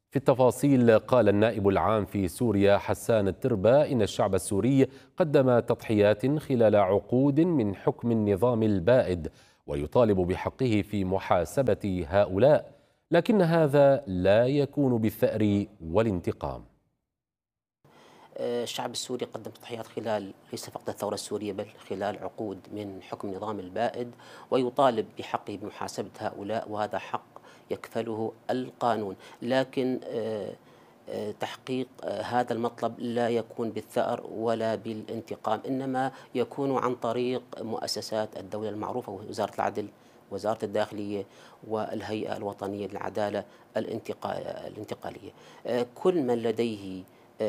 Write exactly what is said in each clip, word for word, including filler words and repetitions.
في التفاصيل، قال النائب العام في سوريا حسان التربة إن الشعب السوري قدم تضحيات خلال عقود من حكم النظام البائد، ويطالب بحقه في محاسبة هؤلاء، لكن هذا لا يكون بالثأر والانتقام. الشعب السوري قدم تضحيات خلال ليس فقط الثورة السورية بل خلال عقود من حكم النظام البائد، ويطالب بحقه بمحاسبة هؤلاء، وهذا حق يكفله القانون. لكن تحقيق هذا المطلب لا يكون بالثأر ولا بالانتقام، إنما يكون عن طريق مؤسسات الدولة المعروفة، وزارة العدل، وزارة الداخلية، والهيئة الوطنية للعدالة الانتقالية. كل من لديه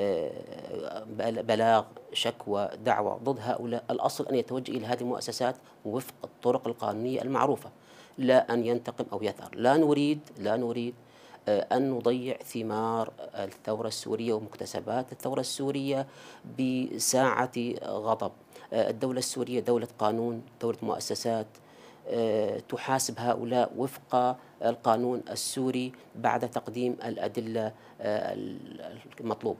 بلاغ، شكوى، دعوة ضد هؤلاء، الأصل أن يتوجه إلى هذه المؤسسات وفق الطرق القانونية المعروفة، لا أن ينتقم أو يثأر. لا نريد لا نريد أن نضيع ثمار الثورة السورية ومكتسبات الثورة السورية بساعة غضب. الدولة السورية دولة قانون، دولة مؤسسات تحاسب هؤلاء وفق القانون السوري بعد تقديم الأدلة المطلوبة.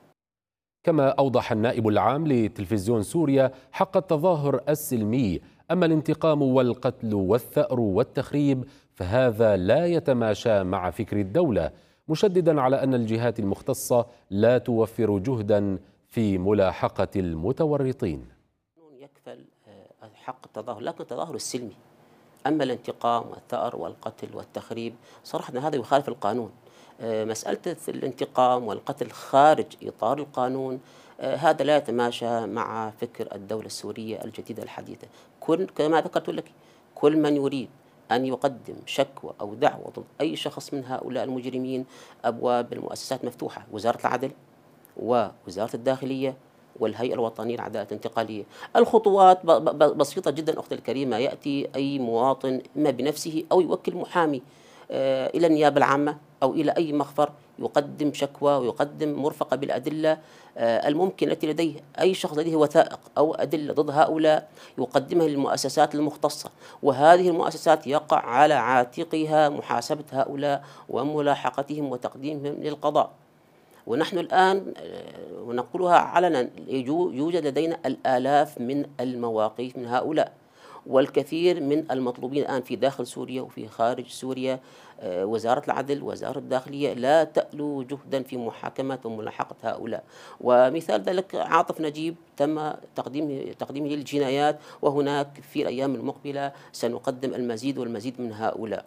كما أوضح النائب العام لتلفزيون سوريا حق التظاهر السلمي، أما الانتقام والقتل والثأر والتخريب فهذا لا يتماشى مع فكر الدولة، مشددا على أن الجهات المختصة لا توفر جهدا في ملاحقة المتورطين. يكفل حق التظاهر، لكن التظاهر السلمي. أما الانتقام والثأر والقتل والتخريب صراحة هذا يخالف القانون. مسألة الانتقام والقتل خارج إطار القانون هذا لا يتماشى مع فكر الدولة السورية الجديدة الحديثة. كل كما ذكرت لك، كل من يريد أن يقدم شكوى أو دعوة ضد أي شخص من هؤلاء المجرمين، أبواب المؤسسات مفتوحة، وزارة العدل ووزارة الداخلية والهيئة الوطنية للعدالة الانتقالية. الخطوات بسيطة جدا أختي الكريمة، يأتي أي مواطن إما بنفسه أو يوكل محامي إلى النيابة العامة أو إلى أي مخفر، يقدم شكوى ويقدم مرفقة بالأدلة الممكن التي لديه. أي شخص لديه وثائق أو أدلة ضد هؤلاء يقدمها للمؤسسات المختصة، وهذه المؤسسات يقع على عاتقها محاسبة هؤلاء وملاحقتهم وتقديمهم للقضاء. ونحن الآن ونقولها علنا يوجد لدينا الآلاف من المواقف من هؤلاء، والكثير من المطلوبين الآن في داخل سوريا وفي خارج سوريا. وزارة العدل وزارة الداخلية لا تألو جهدا في محاكمة وملاحقة هؤلاء. ومثال ذلك عاطف نجيب تم تقديمه تقديمه للجنايات، وهناك في الأيام المقبلة سنقدم المزيد والمزيد من هؤلاء.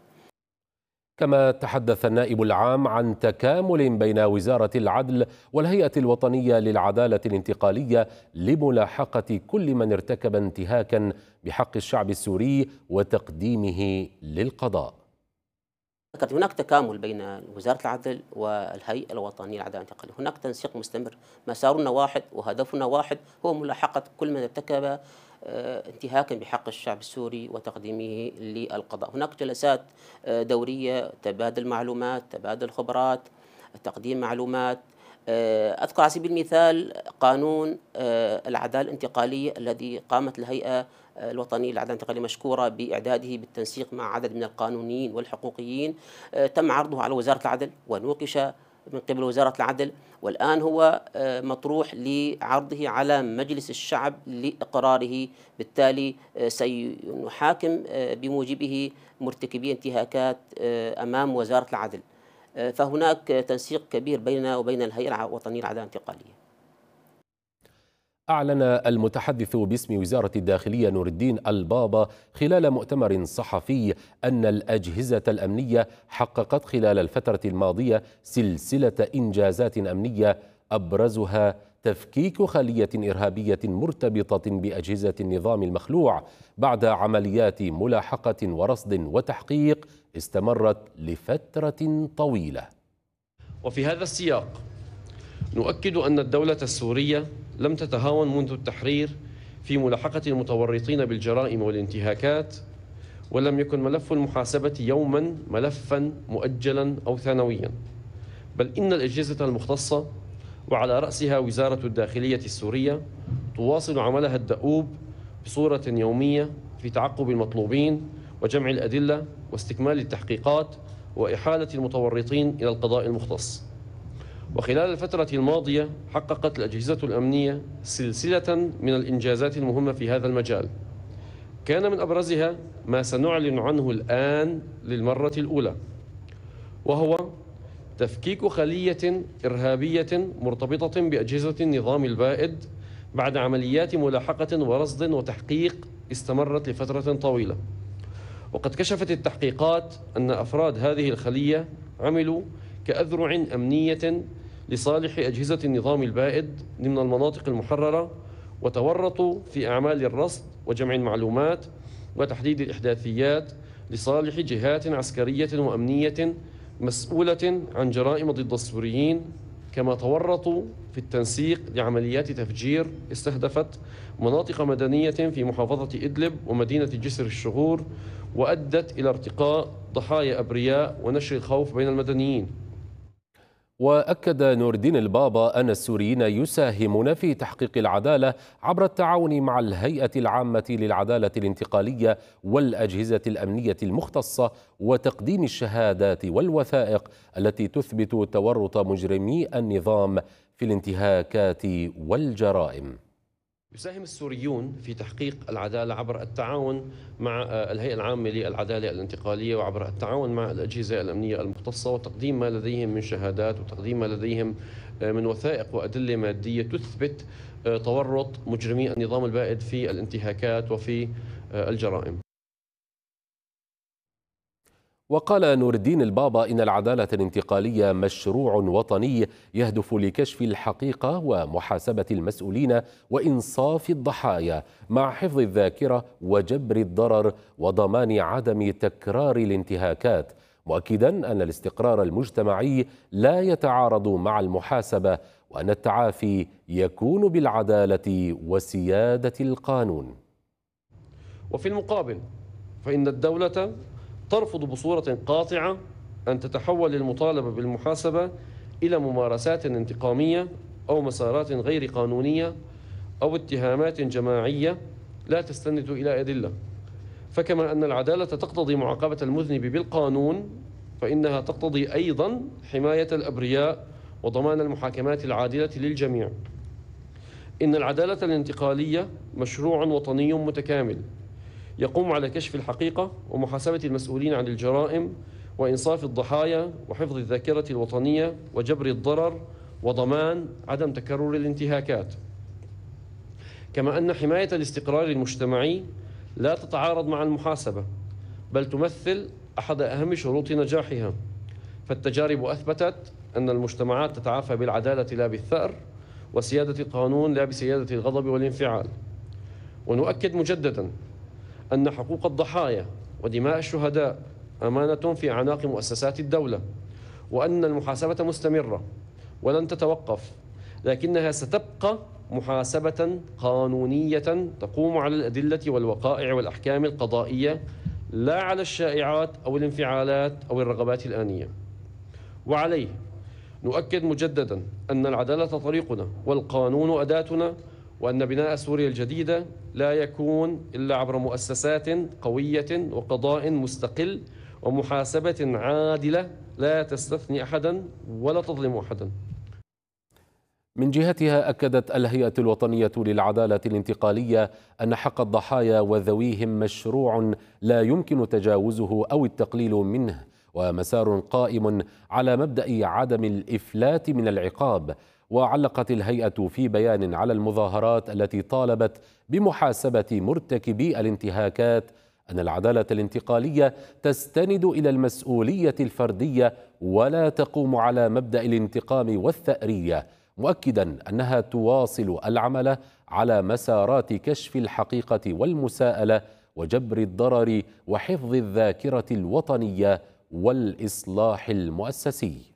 كما تحدث النائب العام عن تكامل بين وزارة العدل والهيئة الوطنية للعدالة الانتقالية لملاحقة كل من ارتكب انتهاكا بحق الشعب السوري وتقديمه للقضاء. هناك تكامل بين وزارة العدل والهيئة الوطنية للعدالة الانتقالية، هناك تنسيق مستمر، مسارنا واحد وهدفنا واحد، هو ملاحقة كل من ارتكب انتهاكا بحق الشعب السوري وتقديمه للقضاء. هناك جلسات دورية، تبادل معلومات، تبادل خبرات، تقديم معلومات. أذكر على سبيل المثال قانون العدالة الانتقالية الذي قامت الهيئة الوطنية للعدالة الانتقالية مشكورة بإعداده بالتنسيق مع عدد من القانونيين والحقوقيين، تم عرضه على وزارة العدل ونوقش من قبل وزارة العدل، والآن هو مطروح لعرضه على مجلس الشعب لإقراره. بالتالي سيحاكم بموجبه مرتكبي انتهاكات أمام وزارة العدل. فهناك تنسيق كبير بيننا وبين الهيئة الوطنية للعدالة الانتقالية. أعلن المتحدث باسم وزارة الداخلية نور الدين البابا خلال مؤتمر صحفي أن الأجهزة الأمنية حققت خلال الفترة الماضية سلسلة إنجازات أمنية أبرزها تفكيك خلية إرهابية مرتبطة بأجهزة النظام المخلوع بعد عمليات ملاحقة ورصد وتحقيق استمرت لفترة طويلة. وفي هذا السياق نؤكد أن الدولة السورية لم تتهاون منذ التحرير في ملاحقة المتورطين بالجرائم والانتهاكات، ولم يكن ملف المحاسبة يوما ملفا مؤجلا أو ثانويا، بل إن الأجهزة المختصة وعلى رأسها وزارة الداخلية السورية تواصل عملها الدؤوب بصورة يومية في تعقب المطلوبين وجمع الأدلة واستكمال التحقيقات وإحالة المتورطين إلى القضاء المختص. وخلال الفترة الماضية حققت الأجهزة الأمنية سلسلة من الإنجازات المهمة في هذا المجال، كان من أبرزها ما سنعلن عنه الآن للمرة الأولى، وهو تفكيك خلية إرهابية مرتبطة بأجهزة النظام البائد بعد عمليات ملاحقة ورصد وتحقيق استمرت لفترة طويلة. وقد كشفت التحقيقات أن أفراد هذه الخلية عملوا كأذرع أمنية لصالح أجهزة النظام البائد ضمن المناطق المحررة، وتورطوا في أعمال الرصد وجمع المعلومات وتحديد الإحداثيات لصالح جهات عسكرية وأمنية مسؤولة عن جرائم ضد السوريين، كما تورطوا في التنسيق لعمليات تفجير استهدفت مناطق مدنية في محافظة إدلب ومدينة جسر الشغور، وأدت إلى ارتقاء ضحايا أبرياء ونشر الخوف بين المدنيين. وأكد نور الدين البابا أن السوريين يساهمون في تحقيق العدالة عبر التعاون مع الهيئة العامة للعدالة الانتقالية والأجهزة الأمنية المختصة وتقديم الشهادات والوثائق التي تثبت تورط مجرمي النظام في الانتهاكات والجرائم. يساهم السوريون في تحقيق العدالة عبر التعاون مع الهيئة العامة للعدالة الانتقالية وعبر التعاون مع الأجهزة الأمنية المختصة وتقديم ما لديهم من شهادات وتقديم ما لديهم من وثائق وأدلة مادية تثبت تورط مجرمي النظام البائد في الانتهاكات وفي الجرائم. وقال نور الدين البابا إن العدالة الانتقالية مشروع وطني يهدف لكشف الحقيقة ومحاسبة المسؤولين وإنصاف الضحايا مع حفظ الذاكرة وجبر الضرر وضمان عدم تكرار الانتهاكات، مؤكدا أن الاستقرار المجتمعي لا يتعارض مع المحاسبة وأن التعافي يكون بالعدالة وسيادة القانون. وفي المقابل فإن الدولة ترفض بصورة قاطعة أن تتحول المطالبة بالمحاسبة إلى ممارسات انتقامية أو مسارات غير قانونية أو اتهامات جماعية لا تستند إلى أدلة. فكما أن العدالة تقتضي معاقبة المذنب بالقانون، فإنها تقتضي أيضا حماية الأبرياء وضمان المحاكمات العادلة للجميع. إن العدالة الانتقالية مشروع وطني متكامل يقوم على كشف الحقيقة ومحاسبة المسؤولين عن الجرائم وإنصاف الضحايا وحفظ الذاكرة الوطنية وجبر الضرر وضمان عدم تكرر الانتهاكات. كما أن حماية الاستقرار المجتمعي لا تتعارض مع المحاسبة، بل تمثل أحد أهم شروط نجاحها، فالتجارب أثبتت أن المجتمعات تتعافى بالعدالة لا بالثأر، وسيادة القانون لا بسيادة الغضب والانفعال. ونؤكد مجددا أن حقوق الضحايا ودماء الشهداء أمانة في أعناق مؤسسات الدولة، وأن المحاسبة مستمرة ولن تتوقف، لكنها ستبقى محاسبة قانونية تقوم على الأدلة والوقائع والأحكام القضائية، لا على الشائعات أو الانفعالات أو الرغبات الآنية. وعليه نؤكد مجددا أن العدالة طريقنا والقانون أداتنا، وأن بناء سوريا الجديدة لا يكون إلا عبر مؤسسات قوية وقضاء مستقل ومحاسبة عادلة لا تستثني أحدا ولا تظلم أحدا. من جهتها أكدت الهيئة الوطنية للعدالة الانتقالية أن حق الضحايا وذويهم مشروع لا يمكن تجاوزه أو التقليل منه، ومسار قائم على مبدأ عدم الإفلات من العقاب. وعلقت الهيئة في بيان على المظاهرات التي طالبت بمحاسبة مرتكبي الانتهاكات أن العدالة الانتقالية تستند إلى المسؤولية الفردية ولا تقوم على مبدأ الانتقام والثأرية، مؤكدا أنها تواصل العمل على مسارات كشف الحقيقة والمساءلة وجبر الضرر وحفظ الذاكرة الوطنية والإصلاح المؤسسي.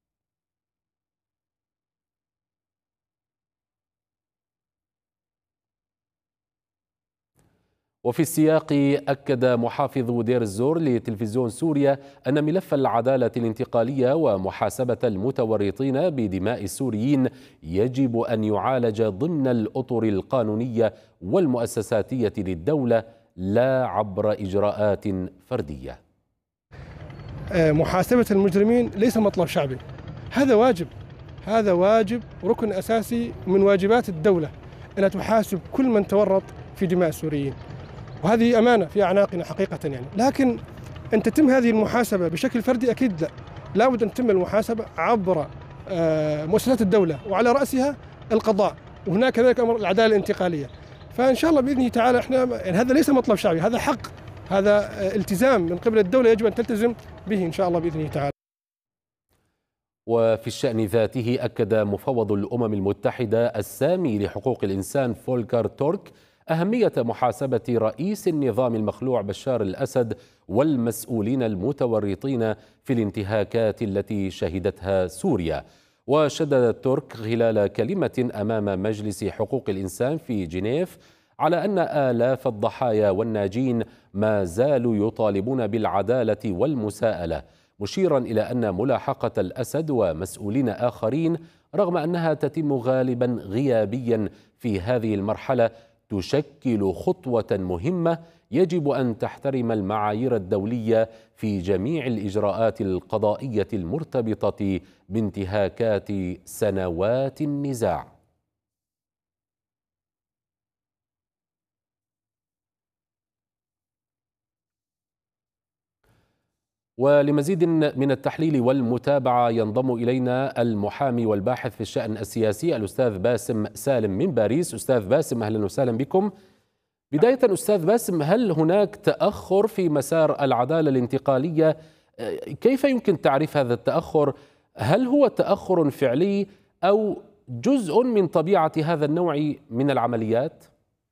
وفي السياق أكد محافظ دير الزور لتلفزيون سوريا أن ملف العدالة الانتقالية ومحاسبة المتورطين بدماء السوريين يجب أن يعالج ضمن الأطر القانونية والمؤسساتية للدولة لا عبر إجراءات فردية. محاسبة المجرمين ليس مطلب شعبي، هذا واجب، هذا واجب ركن أساسي من واجبات الدولة أنها تحاسب كل من تورط في دماء السوريين، وهذه أمانة في أعناقنا حقيقة يعني. لكن أن تتم هذه المحاسبة بشكل فردي أكيد لا، لابد أن تتم المحاسبة عبر مؤسسات الدولة وعلى رأسها القضاء، وهناك كذلك أمر العدالة الانتقالية. فإن شاء الله بإذن تعالى إحنا يعني هذا ليس مطلب شعبي، هذا حق، هذا التزام من قبل الدولة يجب أن تلتزم به إن شاء الله بإذن تعالى. وفي الشأن ذاته أكد مفوض الأمم المتحدة السامي لحقوق الإنسان فولكر تورك أهمية محاسبة رئيس النظام المخلوع بشار الأسد والمسؤولين المتورطين في الانتهاكات التي شهدتها سوريا. وشدد تورك خلال كلمة أمام مجلس حقوق الإنسان في جنيف على أن آلاف الضحايا والناجين ما زالوا يطالبون بالعدالة والمساءلة، مشيرا إلى أن ملاحقة الأسد ومسؤولين آخرين رغم أنها تتم غالبا غيابيا في هذه المرحلة تشكل خطوة مهمة يجب أن تحترم المعايير الدولية في جميع الإجراءات القضائية المرتبطة بانتهاكات سنوات النزاع. ولمزيد من التحليل والمتابعة ينضم إلينا المحامي والباحث في الشأن السياسي الأستاذ باسم سالم من باريس. أستاذ باسم أهلا وسهلا بكم. بداية أستاذ باسم، هل هناك تأخر في مسار العدالة الانتقالية؟ كيف يمكن تعريف هذا التأخر؟ هل هو تأخر فعلي أو جزء من طبيعة هذا النوع من العمليات؟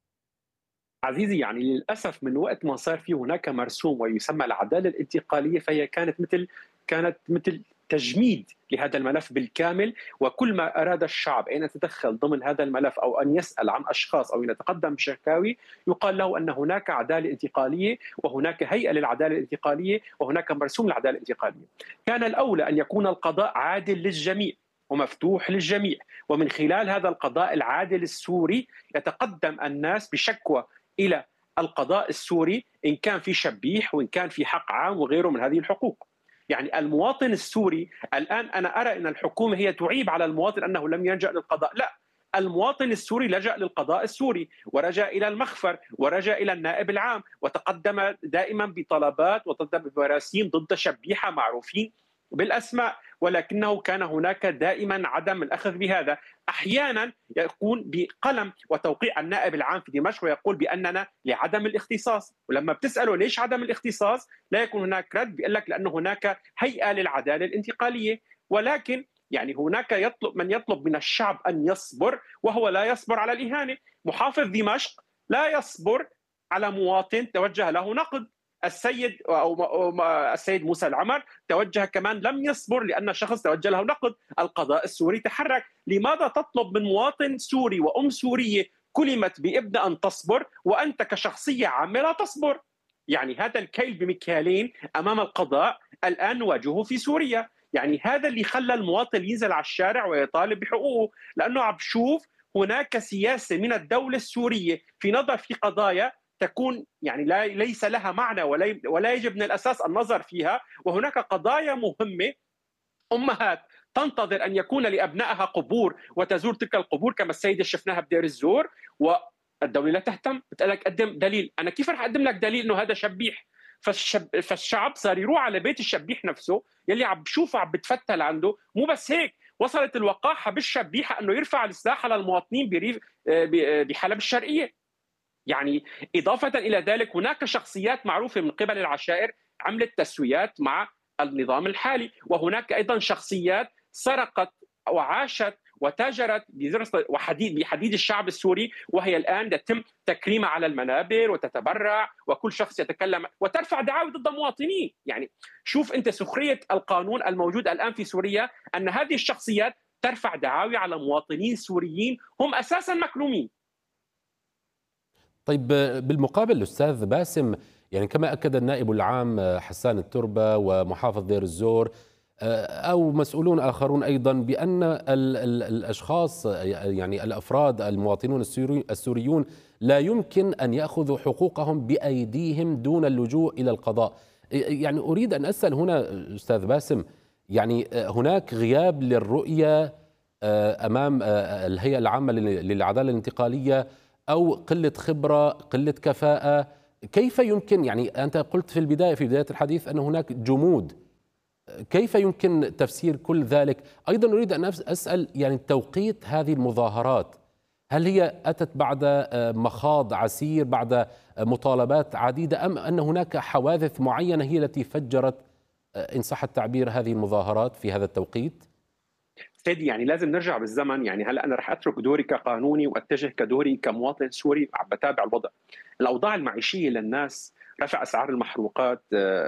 عزيزي، يعني للأسف من وقت ما صار في هناك مرسوم ويسمى العدالة الانتقالية، فهي كانت مثل كانت مثل تجميد لهذا الملف بالكامل، وكل ما أراد الشعب أن يتدخل ضمن هذا الملف أو أن يسأل عن أشخاص أو يتقدم بشكاوي يقال له أن هناك عدالة انتقالية وهناك هيئة للعدالة الانتقالية وهناك مرسوم للعدالة الانتقالية. كان الأولى أن يكون القضاء عادل للجميع ومفتوح للجميع، ومن خلال هذا القضاء العادل السوري يتقدم الناس بشكوى إلى القضاء السوري إن كان في شبيح وإن كان في حق عام وغيره من هذه الحقوق. يعني المواطن السوري الآن أنا أرى أن الحكومة هي تعيب على المواطن أنه لم يلجأ للقضاء، لا، المواطن السوري لجأ للقضاء السوري ورجع إلى المخفر ورجع إلى النائب العام وتقدم دائما بطلبات وتقدم بمراسيم ضد شبيحة معروفين بالأسماء، ولكنه كان هناك دائما عدم الأخذ بهذا. أحيانا يكون بقلم وتوقيع النائب العام في دمشق ويقول بأننا لعدم الاختصاص، ولما بتسأله ليش عدم الاختصاص لا يكون هناك رد، بيقول لك لأنه هناك هيئة للعدالة الانتقالية. ولكن يعني هناك يطلب من يطلب من الشعب أن يصبر وهو لا يصبر على الإهانة. محافظ دمشق لا يصبر على مواطن توجه له نقد، السيد أو السيد موسى العمر توجه كمان لم يصبر لأن شخص توجه له نقد، القضاء السوري تحرك. لماذا تطلب من مواطن سوري وأم سورية كلمت بابن أن تصبر وأنت كشخصية عامة لا تصبر؟ يعني هذا الكيل بمكيالين أمام القضاء الآن نواجهه في سوريا. يعني هذا اللي خلى المواطن ينزل على الشارع ويطالب بحقوقه، لأنه عم بشوف هناك سياسة من الدولة السورية في نظر في قضايا تكون يعني لا ليس لها معنى ولا ولا يجب من الاساس النظر فيها، وهناك قضايا مهمه امهات تنتظر ان يكون لابنائها قبور وتزور تلك القبور كما السيده شفناها بدير الزور، والدوله لا تهتم، بتقول لك قدم دليل. انا كيف رح اقدم لك دليل انه هذا شبيح؟ فالشب... فالشعب صار يروح على بيت الشبيح نفسه يلي عم بشوفه عم بتفتل عنده. مو بس هيك، وصلت الوقاحه بالشبيحه انه يرفع السلاح على المواطنين بريف بحلب الشرقيه. يعني إضافة إلى ذلك هناك شخصيات معروفة من قبل العشائر عملت تسويات مع النظام الحالي، وهناك أيضا شخصيات سرقت وعاشت وتاجرت بحديد الشعب السوري، وهي الآن يتم تكريمها على المنابر وتتبرع وكل شخص يتكلم وترفع دعاوى ضد المواطنين. يعني شوف أنت سخرية القانون الموجود الآن في سوريا أن هذه الشخصيات ترفع دعاوى على مواطنين سوريين هم أساسا مكلومين. طيب بالمقابل أستاذ باسم، يعني كما أكد النائب العام حسان التربة ومحافظ دير الزور أو مسؤولون آخرون أيضا بأن ال ال الأشخاص يعني الأفراد المواطنون السوريون لا يمكن أن يأخذوا حقوقهم بأيديهم دون اللجوء إلى القضاء، يعني أريد أن أسأل هنا أستاذ باسم، يعني هناك غياب للرؤية أمام الهيئة العامة للعدالة الانتقالية، أو قلة خبرة، قلة كفاءة. كيف يمكن، يعني أنت قلت في البداية في بداية الحديث أن هناك جمود، كيف يمكن تفسير كل ذلك؟ أيضا أريد أن أسأل يعني توقيت هذه المظاهرات، هل هي أتت بعد مخاض عسير، بعد مطالبات عديدة، أم أن هناك حوادث معينة هي التي فجرت إن صح التعبير هذه المظاهرات في هذا التوقيت؟ سيدي يعني لازم نرجع بالزمن. يعني هلا انا رح اترك دوري كقانوني واتجه كدوري كمواطن سوري عم بتابع الوضع. الاوضاع المعيشيه للناس، رفع اسعار المحروقات،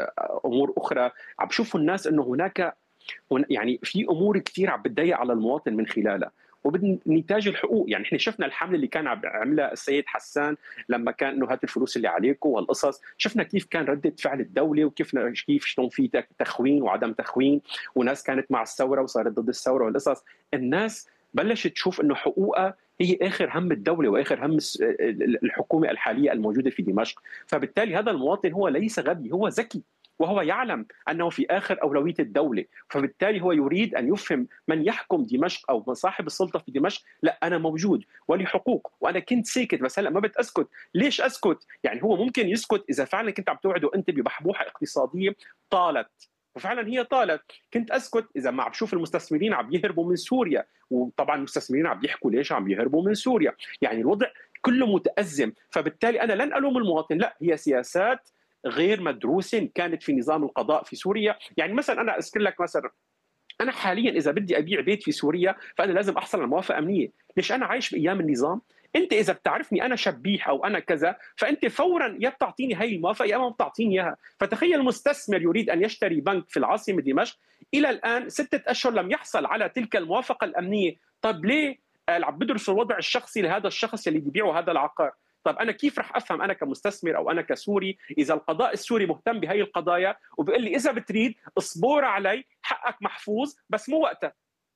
امور اخرى، عم بشوفوا الناس انه هناك يعني في امور كثير عم بتضيق على المواطن من خلالها، وبنتاج الحقوق. يعني احنا شفنا الحمله اللي كان عم يعملها السيد حسان لما كان انه هات الفلوس اللي عليكم والقصص، شفنا كيف كان رده فعل الدوله، وكيف كيف شلون في تخوين وعدم تخوين، وناس كانت مع الثوره وصارت ضد الثوره والقصص. الناس بلشت تشوف انه حقوقها هي اخر هم الدوله واخر هم الحكومه الحاليه الموجوده في دمشق. فبالتالي هذا المواطن هو ليس غبي، هو ذكي، وهو يعلم أنه في آخر أولوية الدولة. فبالتالي هو يريد أن يفهم من يحكم دمشق أو من صاحب السلطة في دمشق، لا أنا موجود ولي حقوق، وأنا كنت ساكت بس هلأ ما بتأسكت. ليش أسكت؟ يعني هو ممكن يسكت إذا فعلا كنت عم توعده أنت ببحبوحة اقتصادية طالت، وفعلا هي طالت. كنت اسكت اذا ما عم بشوف المستثمرين عم يهربوا من سوريا، وطبعا المستثمرين عم يحكوا ليش عم يهربوا من سوريا. يعني الوضع كله متأزم. فبالتالي انا لن الوم المواطن، لا، هي سياسات غير مدروسه كانت في نظام القضاء في سوريا. يعني مثلا انا اذكر لك مثلا، انا حاليا اذا بدي ابيع بيت في سوريا فانا لازم احصل على موافقه امنيه. ليش؟ انا عايش بايام النظام. انت اذا بتعرفني انا شبيح او انا كذا، فانت فورا يا بتعطيني هي الموافقه يا ما بتعطيني اياها. فتخيل مستثمر يريد ان يشتري بنك في العاصمه دمشق، الى الان ستة اشهر لم يحصل على تلك الموافقه الامنيه. طب ليه؟ عم بدرسوا الوضع الشخصي لهذا الشخص اللي بيبيعه هذا العقار. طب انا كيف رح افهم انا كمستثمر او انا كسوري اذا القضاء السوري مهتم بهي القضايا وبيقول لي اذا بتريد اصبر علي حقك محفوظ بس مو وقتها.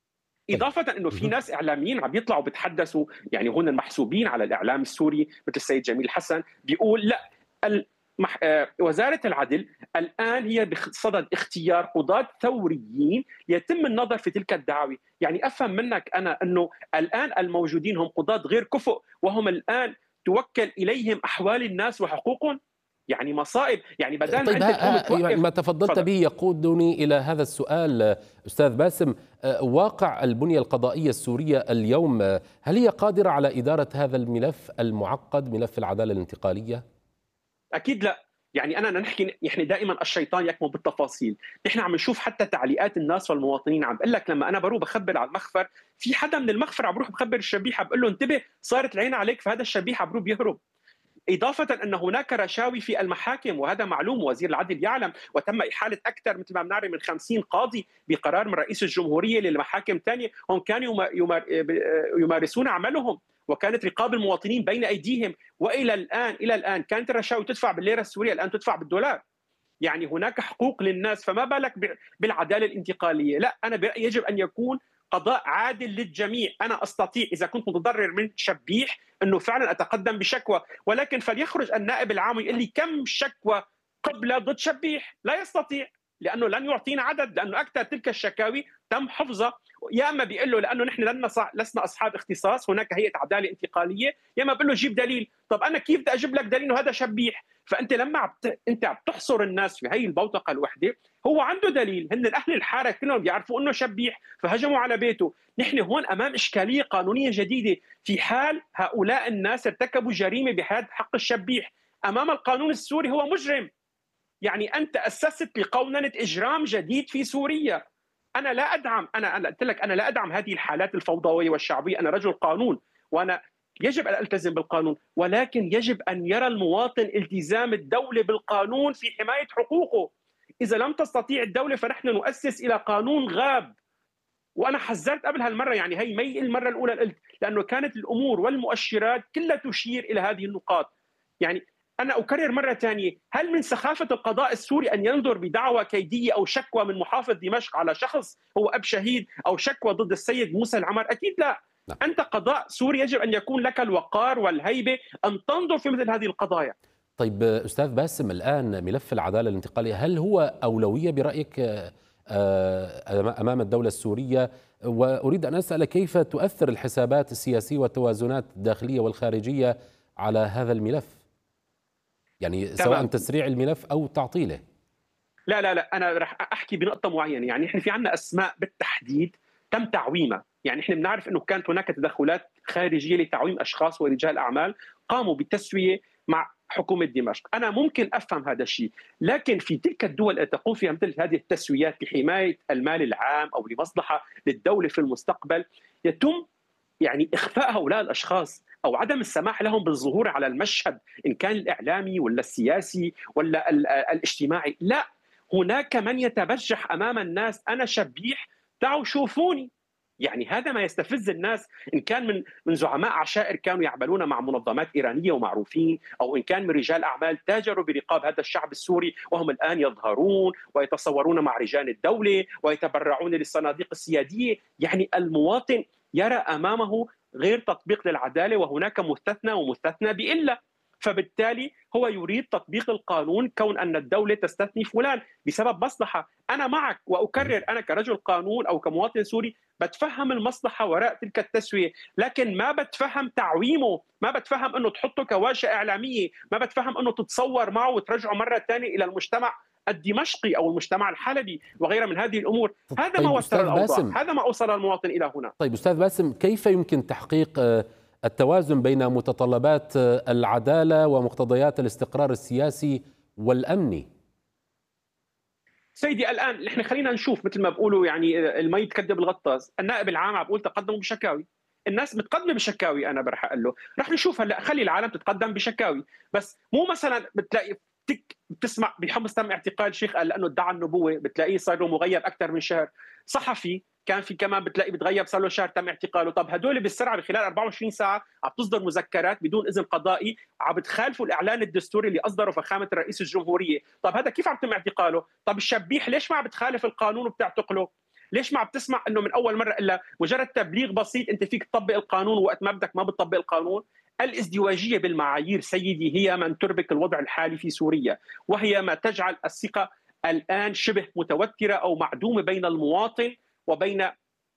إضافة أنه في ناس إعلاميين عم يطلعوا بيتحدثوا، يعني هون المحسوبين على الإعلام السوري مثل السيد جميل حسن، بيقول لا، المح... وزارة العدل الآن هي بصدد اختيار قضاة ثوريين يتم النظر في تلك الدعاوي. يعني أفهم منك أنا أنه الآن الموجودين هم قضاة غير كفؤ، وهم الآن توكل إليهم أحوال الناس وحقوقهم. يعني مصائب. يعني بدل طيب ما انت توقف ما تفضلت فضل. به يقودني إلى هذا السؤال أستاذ باسم. واقع البنية القضائية السورية اليوم، هل هي قادرة على إدارة هذا الملف المعقد، ملف العدالة الانتقالية؟ أكيد لا. يعني أنا نحكي، إحنا دائما الشيطان يكمن بالتفاصيل. إحنا عم نشوف حتى تعليقات الناس والمواطنين. عم بقول لك لما أنا بروح بخبر على المخفر، في حدا من المخفر عم بروح بخبر الشبيحة بقول له انتبه صارت العين عليك، فهذا الشبيحة عم بروح بيهرب. إضافة أن هناك رشاوي في المحاكم، وهذا معلوم، وزير العدل يعلم، وتم إحالة أكثر مثل ما بنعرف من خمسين قاضي بقرار من رئيس الجمهورية للمحاكم ثانية. هم كانوا يمارسون عملهم وكانت رقاب المواطنين بين أيديهم، وإلى الآن إلى الآن كانت الرشاوي تدفع بالليرة السورية، الآن تدفع بالدولار. يعني هناك حقوق للناس، فما بالك بالعدالة الانتقالية. لا، أنا برأيي يجب أن يكون قضاء عادل للجميع. أنا أستطيع إذا كنت متضرر من شبيح أنه فعلا أتقدم بشكوى، ولكن فليخرج النائب العام ويقول لي كم شكوى قبل ضد شبيح. لا يستطيع، لأنه لن يعطينا عدد، لأنه أكثر تلك الشكاوي تم حفظها. يا اما بيقول له لانه نحن لسنا اصحاب اختصاص، هناك هيئه عداله انتقاليه، يا اما بقول له جيب دليل. طب انا كيف بدي اجيب لك دليل انه هذا شبيح؟ فانت لما عبت... انت عم تحصر الناس في هي البوتقه الوحده. هو عنده دليل، هن اهل الحاره كلهم بيعرفوا انه شبيح فهجموا على بيته. نحن هون امام اشكاليه قانونيه جديده، في حال هؤلاء الناس ارتكبوا جريمه بحد حق الشبيح امام القانون السوري هو مجرم. يعني انت اسست لقوننه اجرام جديد في سوريا. انا لا ادعم، انا انا قلت لك انا لا ادعم هذه الحالات الفوضويه والشعبيه، انا رجل قانون وانا يجب ان التزم بالقانون، ولكن يجب ان يرى المواطن التزام الدوله بالقانون في حمايه حقوقه. اذا لم تستطيع الدوله فنحن نؤسس الى قانون غاب. وانا حذرت قبل هالمره، يعني هي مي المره الاولى قلت، لانه كانت الامور والمؤشرات كلها تشير الى هذه النقاط. يعني أنا أكرر مرة ثانية، هل من سخافة القضاء السوري أن ينظر بدعوى كيدية أو شكوى من محافظ دمشق على شخص هو أب شهيد أو شكوى ضد السيد موسى العمر؟ أكيد لا. أنت قضاء سوري يجب أن يكون لك الوقار والهيبة أن تنظر في مثل هذه القضايا. طيب أستاذ باسم، الآن ملف العدالة الانتقالية هل هو أولوية برأيك أمام الدولة السورية؟ وأريد أن أسأل كيف تؤثر الحسابات السياسية والتوازنات الداخلية والخارجية على هذا الملف؟ يعني سواء تمام. تسريع الملف أو تعطيله. لا لا لا أنا رح أحكي بنقطة معينة. يعني إحنا في عنا أسماء بالتحديد تم تعويمها. يعني إحنا بنعرف أنه كانت هناك تدخلات خارجية لتعويم أشخاص ورجال أعمال قاموا بالتسوية مع حكومة دمشق. أنا ممكن أفهم هذا الشيء، لكن في تلك الدول التي تقوم فيها مثل هذه التسويات لحماية المال العام أو لمصلحة للدولة في المستقبل، يتم يعني إخفاء هؤلاء الأشخاص أو عدم السماح لهم بالظهور على المشهد إن كان الإعلامي ولا السياسي ولا الاجتماعي. لا، هناك من يتبجح أمام الناس: أنا شبيح، تعالوا شوفوني. يعني هذا ما يستفز الناس، إن كان من من زعماء عشائر كانوا يعملون مع منظمات إيرانية ومعروفين، أو إن كان من رجال أعمال تاجروا برقاب هذا الشعب السوري وهم الآن يظهرون ويتصورون مع رجال الدولة ويتبرعون للصناديق السيادية. يعني المواطن يرى أمامه غير تطبيق للعدالة، وهناك مستثنى ومستثنى بإلا، فبالتالي هو يريد تطبيق القانون كون أن الدولة تستثني فلان بسبب مصلحة. أنا معك وأكرر، أنا كرجل قانون أو كمواطن سوري بتفهم المصلحة وراء تلك التسوية، لكن ما بتفهم تعويمه، ما بتفهم أنه تحطه كواجهة إعلامية، ما بتفهم أنه تتصور معه وترجعه مرة ثانية إلى المجتمع الدمشقي أو المجتمع الحلبي وغيرها من هذه الأمور. هذا طيب ما وتر الأوضاع، باسم. هذا ما أوصل المواطن إلى هنا. طيب أستاذ باسم، كيف يمكن تحقيق التوازن بين متطلبات العدالة ومقتضيات الاستقرار السياسي والأمني؟ سيدي الآن نحن خلينا نشوف، مثل ما بقولوا يعني المي تكذب الغطاس. النائب العام عم بقول تقدموا بشكاوي، الناس متقدمه بشكاوي. انا برح اقول له رح نشوف هلا، خلي العالم تتقدم بشكاوي، بس مو مثلا بتلاقي تك بتسمع بحمص تم اعتقال شيخ قال لانه ادعى النبوه، بتلاقيه صار له مغيب اكثر من شهر. صحفي كان في كمان بتلاقي بتغيب صار له شهر تم اعتقاله. طب هدول بالسرعه بخلال أربعة وعشرين ساعه عم تصدر مذكرات بدون اذن قضائي، عم بتخالفوا الاعلان الدستوري اللي اصدره فخامه رئيس الجمهوريه. طب هذا كيف عم يتم اعتقاله؟ طب الشبيح ليش ما عم بتخالف القانون وبتعتقله؟ ليش ما عم بتسمع انه من اول مره الا مجرد تبليغ بسيط انت فيك تطبق القانون، وقت ما بدك ما بتطبق القانون؟ الازدواجيه بالمعايير سيدي هي من تربك الوضع الحالي في سوريا، وهي ما تجعل الثقه الان شبه متوتره او معدومه بين المواطن وبين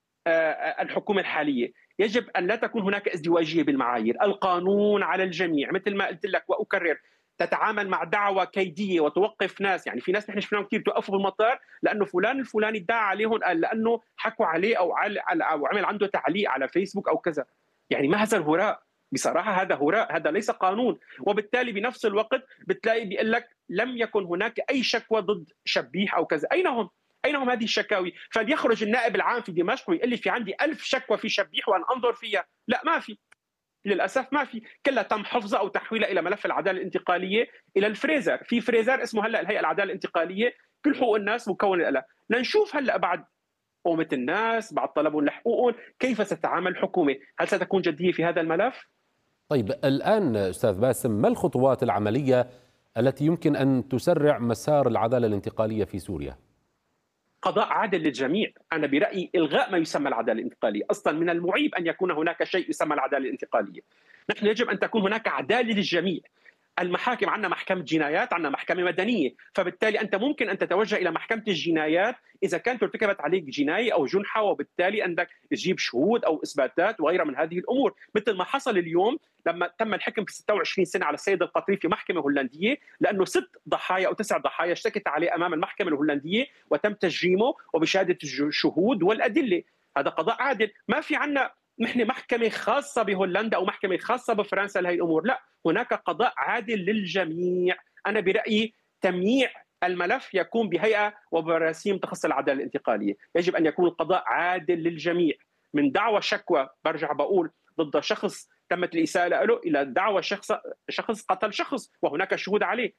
الحكومة الحالية. يجب أن لا تكون هناك ازدواجية بالمعايير، القانون على الجميع مثل ما قلت لك وأكرر. تتعامل مع دعوة كيدية وتوقف ناس، يعني في ناس نحن شفناهم كثير توقفوا بالمطار لأنه فلان الفلاني ادعى عليهم لأنه حكوا عليه أو أو عمل عنده تعليق على فيسبوك أو كذا. يعني ما هذا الهراء؟ بصراحة هذا هراء، هذا ليس قانون. وبالتالي بنفس الوقت بتلاقي بيقول لك لم يكن هناك أي شكوى ضد شبيح أو كذا. أين هم؟ أين هم هذه الشكاوي؟ فليخرج النائب العام في دمشق ويقول لي في عندي ألف شكوى في شبيح وأن أنظر فيها. لا، ما في، للأسف ما في، كلها تم حفظها أو تحويلها إلى ملف العدالة الانتقالية إلى الفريزر. في فريزر اسمه هلأ الهيئة العدالة الانتقالية، كل حقوق الناس مكونة لها. لنشوف هلأ بعد قومة الناس، بعد طلبهم لحقوقهم، كيف ستتعامل الحكومة؟ هل ستكون جدية في هذا الملف؟ طيب الآن أستاذ باسم، ما الخطوات العملية التي يمكن أن تسرع مسار العدالة الانتقالية في سوريا؟ قضاء عادل للجميع. أنا برأيي إلغاء ما يسمى العدالة الانتقالية. أصلا من المعيب أن يكون هناك شيء يسمى العدالة الانتقالية. نحن يجب أن تكون هناك عدالة للجميع. المحاكم، عندنا محكمة جنايات، عندنا محكمة مدنية، فبالتالي أنت ممكن أن تتوجه إلى محكمة الجنايات إذا كانت ارتكبت عليك جناية أو جنحة، وبالتالي أنك تجيب شهود أو إثباتات وغيرها من هذه الأمور، مثل ما حصل اليوم لما تم الحكم في ستة وعشرين سنة على السيد القطري في محكمة هولندية، لأنه ست ضحايا أو تسع ضحايا اشتكت عليه أمام المحكمة الهولندية وتم تجريمه وبشهادة الشهود والأدلة. هذا قضاء عادل. ما في عنا نحن محكمة خاصة بهولندا أو محكمة خاصة بفرنسا لهي الأمور، لا، هناك قضاء عادل للجميع. أنا برأيي تمييع الملف يكون بهيئة وبراسيم تخص العدالة الانتقالية. يجب أن يكون القضاء عادل للجميع، من دعوى شكوى برجع بقول ضد شخص تمت الإساءة له إلى دعوى شخص شخص قتل شخص وهناك شهود عليه.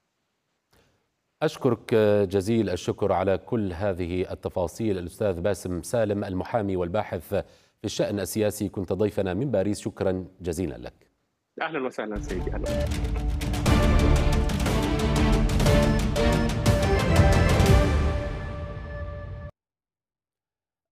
أشكرك جزيل الشكر على كل هذه التفاصيل الأستاذ باسم سالم، المحامي والباحث في الشأن السياسي، كنت ضيفنا من باريس، شكرا جزيلا لك. أهلا وسهلا سيدي. أهلا.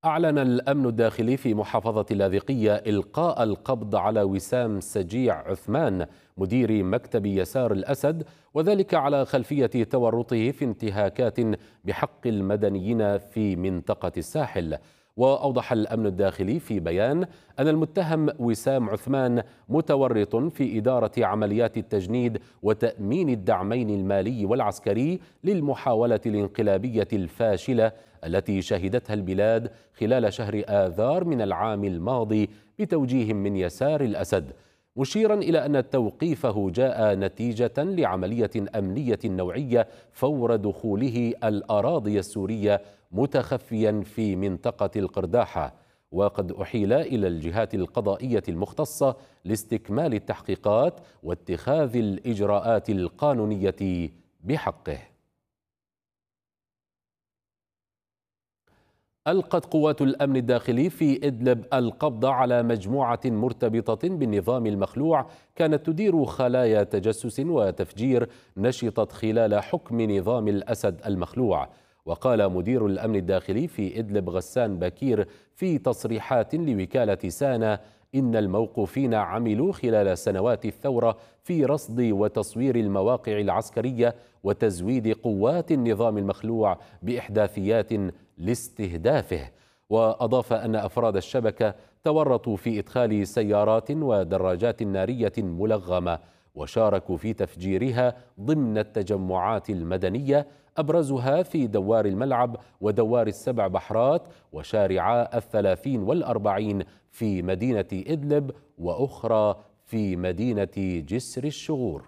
أعلن الأمن الداخلي في محافظة اللاذقية إلقاء القبض على وسام سجيع عثمان مدير مكتب يسار الأسد، وذلك على خلفية تورطه في انتهاكات بحق المدنيين في منطقة الساحل. وأوضح الأمن الداخلي في بيان أن المتهم وسام عثمان متورط في إدارة عمليات التجنيد وتأمين الدعمين المالي والعسكري للمحاولة الانقلابية الفاشلة التي شهدتها البلاد خلال شهر آذار من العام الماضي بتوجيه من يسار الأسد، مشيرا إلى أن توقيفه جاء نتيجة لعملية أمنية نوعية فور دخوله الأراضي السورية متخفيا في منطقة القرداحة، وقد أحيل إلى الجهات القضائية المختصة لاستكمال التحقيقات واتخاذ الإجراءات القانونية بحقه. ألقت قوات الأمن الداخلي في إدلب القبض على مجموعة مرتبطة بالنظام المخلوع كانت تدير خلايا تجسس وتفجير نشطت خلال حكم نظام الأسد المخلوع. وقال مدير الأمن الداخلي في إدلب غسان بكير في تصريحات لوكالة سانا إن الموقوفين عملوا خلال سنوات الثورة في رصد وتصوير المواقع العسكرية وتزويد قوات النظام المخلوع بإحداثيات لاستهدافه. وأضاف أن أفراد الشبكة تورطوا في إدخال سيارات ودراجات نارية ملغمة وشاركوا في تفجيرها ضمن التجمعات المدنية، أبرزها في دوار الملعب ودوار السبع بحرات وشارعا الثلاثين والأربعين في مدينة إدلب وأخرى في مدينة جسر الشغور.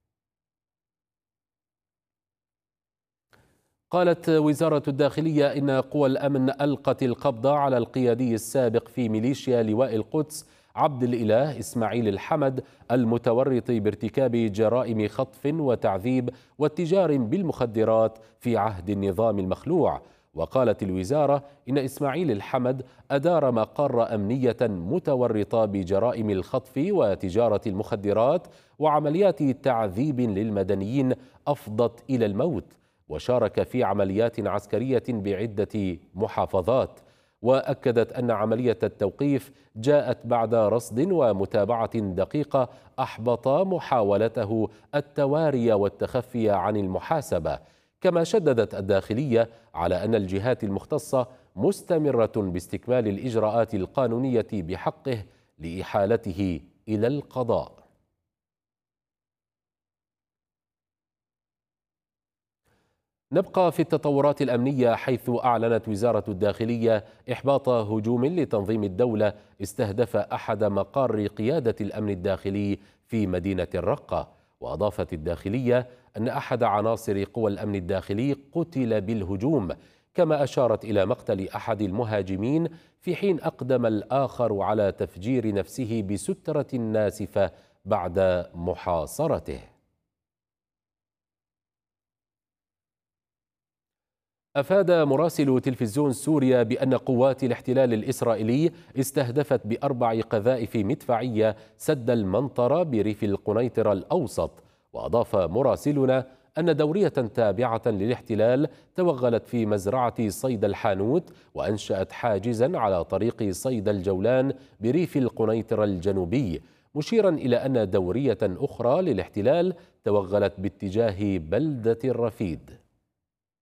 قالت وزارة الداخلية إن قوى الأمن ألقت القبض على القيادي السابق في ميليشيا لواء القدس عبد الإله إسماعيل الحمد المتورط بارتكاب جرائم خطف وتعذيب واتجار بالمخدرات في عهد النظام المخلوع. وقالت الوزارة إن إسماعيل الحمد أدار مقر أمنية متورطة بجرائم الخطف وتجارة المخدرات وعمليات تعذيب للمدنيين أفضت إلى الموت، وشارك في عمليات عسكرية بعدة محافظات. وأكدت أن عملية التوقيف جاءت بعد رصد ومتابعة دقيقة أحبط محاولته التواري والتخفي عن المحاسبة. كما شددت الداخلية على أن الجهات المختصة مستمرة باستكمال الإجراءات القانونية بحقه لإحالته إلى القضاء. نبقى في التطورات الأمنية، حيث أعلنت وزارة الداخلية إحباط هجوم لتنظيم الدولة استهدف أحد مقار قيادة الأمن الداخلي في مدينة الرقة. وأضافت الداخلية أن أحد عناصر قوى الأمن الداخلي قتل بالهجوم، كما أشارت إلى مقتل أحد المهاجمين في حين أقدم الآخر على تفجير نفسه بسترة ناسفة بعد محاصرته. أفاد مراسل تلفزيون سوريا بأن قوات الاحتلال الإسرائيلي استهدفت بأربع قذائف مدفعية سد المنطرة بريف القنيطرة الأوسط. وأضاف مراسلنا أن دورية تابعة للاحتلال توغلت في مزرعة صيد الحانوت وأنشأت حاجزا على طريق صيد الجولان بريف القنيطرة الجنوبي، مشيرا إلى أن دورية أخرى للاحتلال توغلت باتجاه بلدة الرفيد.